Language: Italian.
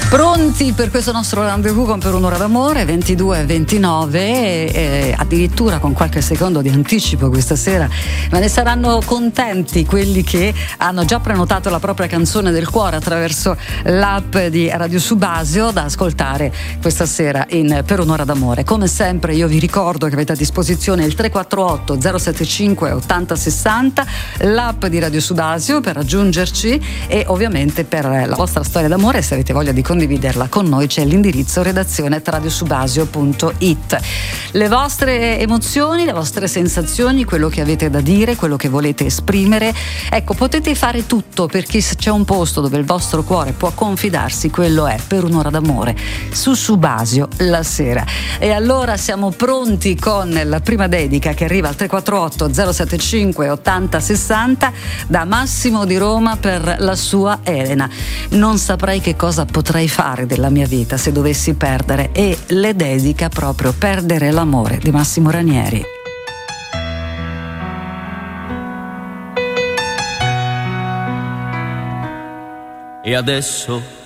Pronti per questo nostro rendezvous con Per un'ora d'amore, 22:29, addirittura con qualche secondo di anticipo questa sera, ma ne saranno contenti quelli che hanno già prenotato la propria canzone del cuore attraverso l'app di Radio Subasio da ascoltare questa sera in Per un'ora d'amore. Come sempre io vi ricordo che avete a disposizione il 348 075 8060, l'app di Radio Subasio per raggiungerci e ovviamente per la vostra storia d'amore, se avete voglia di condividerla con noi c'è l'indirizzo redazione@radiosubasio.it. Le vostre emozioni, le vostre sensazioni, quello che avete da dire, quello che volete esprimere, ecco, potete fare tutto, perché se c'è un posto dove il vostro cuore può confidarsi, quello è Per un'ora d'amore su Subasio la sera. E allora siamo pronti con la prima dedica che arriva al 348 075 8060 da Massimo di Roma per la sua Elena. Non saprei che cosa potrei fare della mia vita se dovessi perdere, e le dedica proprio Perdere l'amore di Massimo Ranieri. E adesso